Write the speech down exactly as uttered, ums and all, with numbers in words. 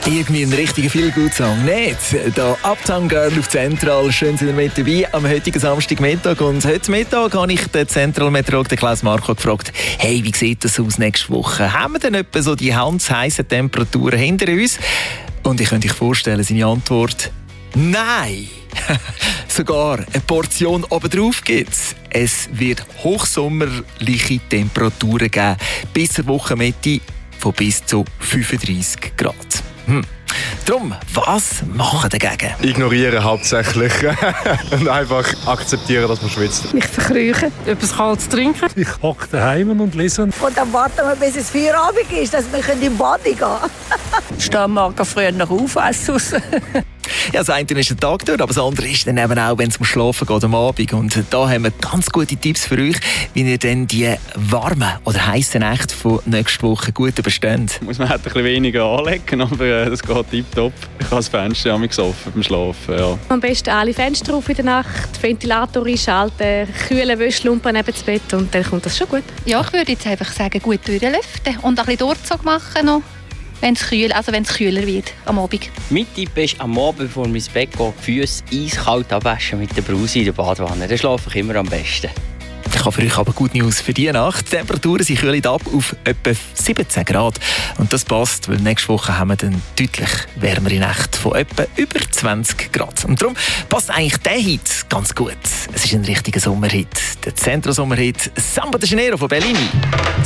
Irgendwie ein richtiger Feel-Good-Song, nicht? Da Uptown Girl auf Central, schön sind wir mit dabei am heutigen Samstagmittag. Und heute Mittag habe ich den Central-Meteorologen den Klaus Marco gefragt, hey, wie sieht das aus nächste Woche? Haben wir denn etwa so die handheissen Temperaturen hinter uns? Und ich könnte euch vorstellen, seine Antwort: Nein! Sogar eine Portion obendrauf gibt's. Es wird hochsommerliche Temperaturen geben, bis zur Wochenmitte von bis zu fünfunddreissig Grad. Hm. Darum, was machen dagegen? Ignorieren hauptsächlich und einfach akzeptieren, dass man schwitzt. Mich verkrüchen, etwas Kaltes trinken. Ich hocke daheim und lese. Und dann warten wir, bis es Feierabend ist, dass wir in die Bade gehen können. Ich stehe morgen früh noch auf, essen. Ja, das eine ist der Tag durch, aber das andere ist dann eben auch, wenn es zum Schlafen geht am Abend. Und da haben wir ganz gute Tipps für euch, wie ihr dann die warmen oder heissen Nächte von nächster Woche gut übersteht. Muss man halt ein bisschen weniger anlegen, aber äh, das geht tipptopp. Ich habe das Fenster offen beim Schlafen. Ja. Am besten alle Fenster auf in der Nacht, Ventilator einschalten, kühle Wäschlumpen neben das Bett und dann kommt das schon gut. Ja, ich würde jetzt einfach sagen, gut durchlüften und ein bisschen Durchzug machen noch. Wenn es kühl, also wenn es kühler wird am Abend. Mein Tipp ist, am Abend, bevor ich ins Bett gehe, die Füße eiskalt abwaschen mit der Brause in der Badewanne. Dann schlafe ich immer am besten. Ich habe für euch aber gute News für diese Nacht. Die Temperaturen sind kühlen ab auf etwa siebzehn Grad. Und das passt, weil nächste Woche haben wir dann deutlich wärmere Nächte von etwa über zwanzig Grad. Und darum passt eigentlich der Hit ganz gut. Es ist ein richtiger Sommerhit. Der Centro-Sommerhit Samba de Janeiro von Bellini.